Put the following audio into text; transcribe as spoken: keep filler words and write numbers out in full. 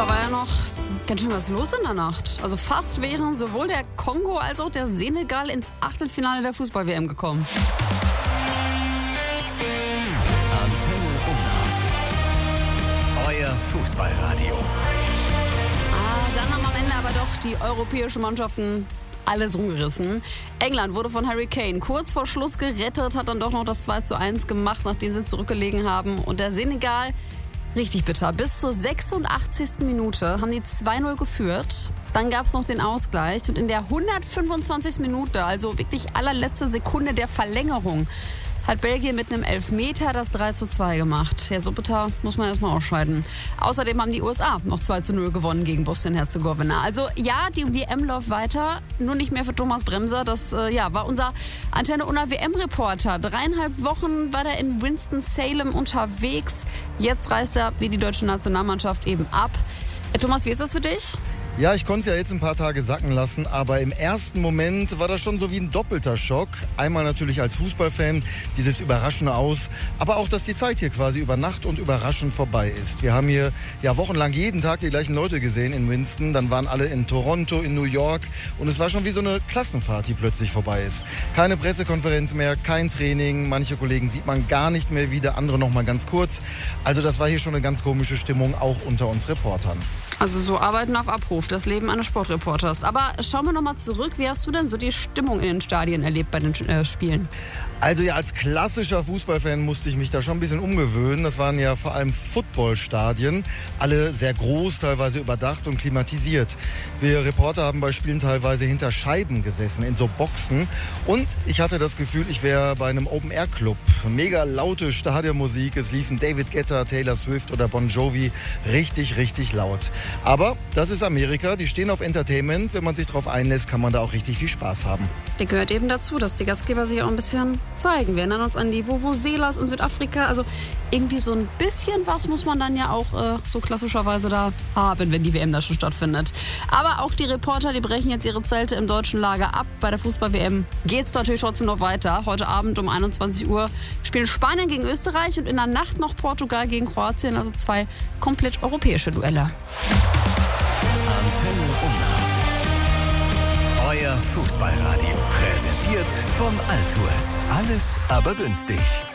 Da war ja noch ganz schön was los in der Nacht. Also fast wären sowohl der Kongo als auch der Senegal ins Achtelfinale der Fußball-W M gekommen. Antenne Unna. Euer Fußballradio. Ah, dann haben am Ende aber doch die europäischen Mannschaften alles rumgerissen. England wurde von Harry Kane kurz vor Schluss gerettet, hat dann doch noch das zwei zu eins gemacht, nachdem sie zurückgelegen haben. Und der Senegal, richtig bitter, bis zur sechsundachtzigsten Minute haben die zwei null geführt. Dann gab es noch den Ausgleich und in der hundertfünfundzwanzigsten Minute, also wirklich allerletzte Sekunde der Verlängerung, hat Belgien mit einem Elfmeter das drei zu zwei gemacht. Ja, so bitter muss man erstmal ausscheiden. Außerdem haben die U S A noch zwei zu null gewonnen gegen Bosnien-Herzegowina. Also ja, die W M läuft weiter, nur nicht mehr für Thomas Bremser. Das äh, ja, war unser Antenne Unna W M-Reporter. Dreieinhalb Wochen war er in Winston-Salem unterwegs. Jetzt reist er, wie die deutsche Nationalmannschaft, eben ab. Äh, Thomas, wie ist das für dich? Ja, ich konnte es ja jetzt ein paar Tage sacken lassen, aber im ersten Moment war das schon so wie ein doppelter Schock. Einmal natürlich als Fußballfan, dieses überraschende Aus, aber auch, dass die Zeit hier quasi über Nacht und überraschend vorbei ist. Wir haben hier ja wochenlang jeden Tag die gleichen Leute gesehen in Winston, dann waren alle in Toronto, in New York und es war schon wie so eine Klassenfahrt, die plötzlich vorbei ist. Keine Pressekonferenz mehr, kein Training, manche Kollegen sieht man gar nicht mehr wieder, andere noch mal ganz kurz. Also das war hier schon eine ganz komische Stimmung, auch unter uns Reportern. Also so arbeiten auf Abruf, das Leben eines Sportreporters. Aber schauen wir nochmal zurück. Wie hast du denn so die Stimmung in den Stadien erlebt bei den äh, Spielen? Also ja, als klassischer Fußballfan musste ich mich da schon ein bisschen umgewöhnen. Das waren ja vor allem Footballstadien, alle sehr groß, teilweise überdacht und klimatisiert. Wir Reporter haben bei Spielen teilweise hinter Scheiben gesessen, in so Boxen. Und ich hatte das Gefühl, ich wäre bei einem Open-Air-Club. Mega laute Stadionmusik, es liefen David Guetta, Taylor Swift oder Bon Jovi. Richtig, richtig laut. Aber das ist Amerika, die stehen auf Entertainment. Wenn man sich darauf einlässt, kann man da auch richtig viel Spaß haben. Der gehört eben dazu, dass die Gastgeber sich auch ein bisschen zeigen. Wir erinnern uns an die Vuvuzelas in Südafrika. Also irgendwie so ein bisschen was muss man dann ja auch äh, so klassischerweise da haben, wenn die W M da schon stattfindet. Aber auch die Reporter, die brechen jetzt ihre Zelte im deutschen Lager ab. Bei der Fußball-W M geht es natürlich trotzdem noch weiter. Heute Abend um einundzwanzig Uhr spielen Spanien gegen Österreich und in der Nacht noch Portugal gegen Kroatien. Also zwei komplett europäische Duelle. Antenne Unna. Euer Fußballradio. Präsentiert von Altours. Alles aber günstig.